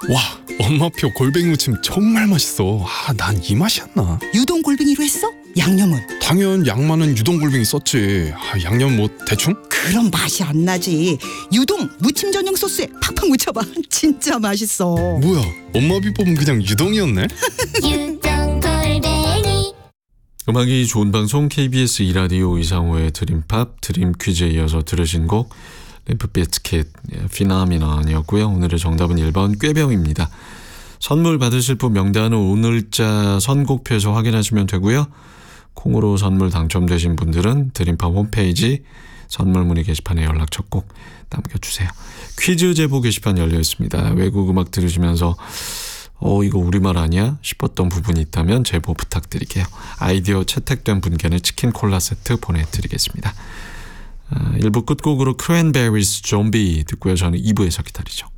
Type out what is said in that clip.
와, 엄마표 골뱅이 무침 정말 맛있어. 난 이 맛이 안 나. 유동 골뱅이로 했어? 양념은? 당연 양 많은 유동 골뱅이 썼지. 양념 뭐 대충? 그럼 맛이 안 나지. 유동 무침 전용 소스에 팍팍 묻혀봐. 진짜 맛있어. 뭐야, 엄마 비법은 그냥 유동이었네? 유동 골뱅이. 음악이 좋은 방송 KBS 2라디오 이상호의 드림팝 드림 퀴즈에 이어서 들으신 곡 림프 비스킷 피나미나이었고요. 오늘의 정답은 1번 꾀병입니다. 선물 받으실 분 명단은 오늘자 선곡표에서 확인하시면 되고요. 콩으로 선물 당첨되신 분들은 드림팝 홈페이지 선물 문의 게시판에 연락처 꼭 남겨주세요. 퀴즈 제보 게시판 열려 있습니다. 외국 음악 들으시면서 이거 우리말 아니야? 싶었던 부분이 있다면 제보 부탁드릴게요. 아이디어 채택된 분께는 치킨 콜라 세트 보내드리겠습니다. 1부 끝곡으로 크랜베리스 좀비 듣고요. 저는 2부에서 기다리죠.